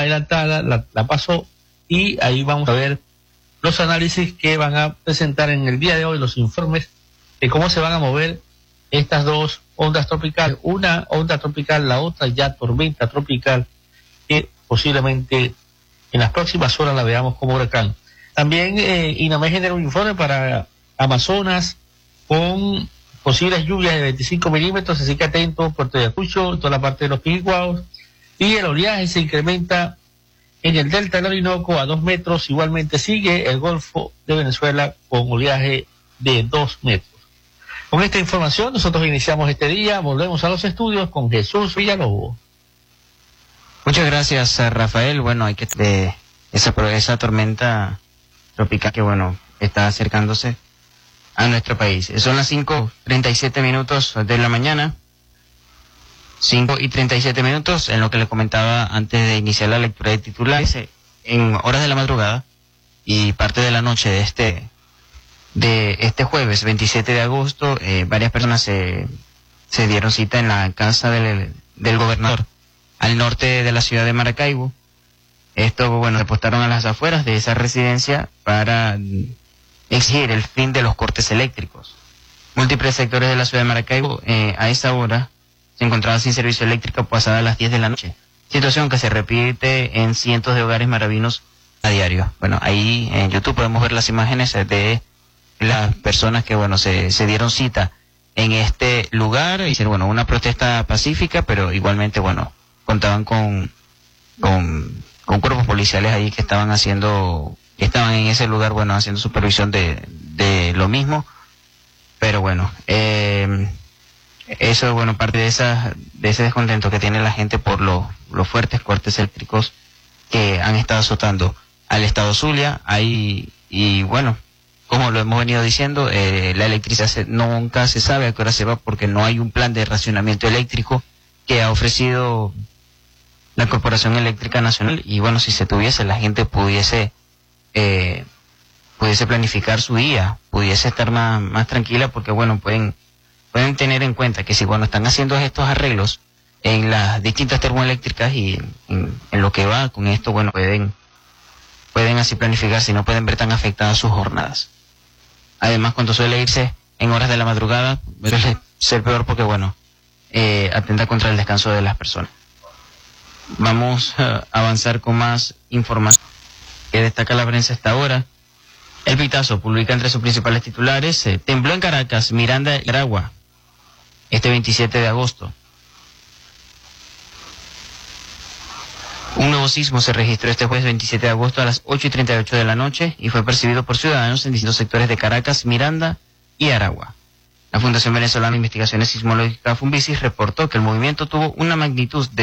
adelantada, la pasó, y ahí vamos a ver los análisis que van a presentar en el día de hoy, los informes de cómo se van a mover estas dos ondas tropicales, una onda tropical, la otra ya tormenta tropical, que posiblemente en las próximas horas la veamos como huracán. También INAME genera un informe para Amazonas con posibles lluvias de 25 milímetros, así que atento, Puerto Ayacucho, toda la parte de los Pigüaos, y el oleaje se incrementa en el delta del Orinoco a 2 metros, igualmente sigue el Golfo de Venezuela con oleaje de 2 metros. Con esta información nosotros iniciamos este día, volvemos a los estudios con Jesús Villalobos. Muchas gracias, Rafael. Bueno, hay que de esa tormenta tropical que bueno está acercándose a nuestro país. Son las 5:37 de la mañana. 5:37, en lo que le comentaba antes de iniciar la lectura de titulares. En horas de la madrugada y parte de la noche de este jueves 27 de agosto, varias personas se dieron cita en la casa del gobernador al norte de la ciudad de Maracaibo. Esto, bueno, se apostaron a las afueras de esa residencia para exigir el fin de los cortes eléctricos. Múltiples sectores de la ciudad de Maracaibo a esa hora se encontraban sin servicio eléctrico pasadas las 10 de la noche. Situación que se repite en cientos de hogares maravinos a diario. Bueno, ahí en YouTube podemos ver las imágenes de las personas que, bueno, se dieron cita en este lugar. Hicieron, bueno, una protesta pacífica, pero igualmente, bueno, contaban con cuerpos policiales ahí que estaban en ese lugar, bueno, haciendo supervisión de lo mismo. Pero bueno, eso, bueno, parte de ese descontento que tiene la gente por los fuertes cortes eléctricos que han estado azotando al estado Zulia. Ahí, y bueno, como lo hemos venido diciendo, la electricidad nunca se sabe a qué hora se va, porque no hay un plan de racionamiento eléctrico que ha ofrecido la Corporación Eléctrica Nacional. Y bueno, si se tuviese, la gente pudiese planificar su día, pudiese estar más tranquila, porque bueno, pueden tener en cuenta que si, bueno, están haciendo estos arreglos en las distintas termoeléctricas y en lo que va con esto, bueno, pueden así planificar, si no pueden ver tan afectadas sus jornadas. Además, cuando suele irse en horas de la madrugada, suele ser peor, porque bueno, atenta contra el descanso de las personas. Vamos a avanzar con más información que destaca la prensa hasta ahora. El Pitazo publica entre sus principales titulares: tembló en Caracas, Miranda y Aragua este 27 de agosto. Un nuevo sismo se registró este jueves 27 de agosto a las 8:38 de la noche y fue percibido por ciudadanos en distintos sectores de Caracas, Miranda y Aragua. La Fundación Venezolana de Investigaciones Sismológicas, Funvisis, reportó que el movimiento tuvo una magnitud de